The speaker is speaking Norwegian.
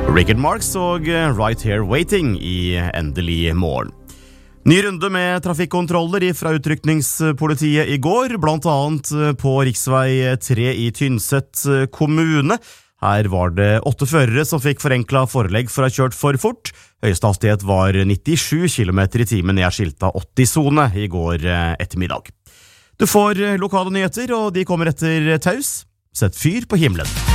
Rick and Marks og Right Here Waiting i Endelig morgen. Ny runde med trafikkontroller fra utrykningspolitiet i går, blant annet på riksvei 3 i Tynset kommune. Her var det 8 førere som fikk forenklet forelegg for å ha kjørt for fort. Høyeste hastighet var 97 km i timen ned skilta 80-zone i går ettermiddag. Du får lokale nyheter, og de kommer etter taus. Sett fyr på himmelen.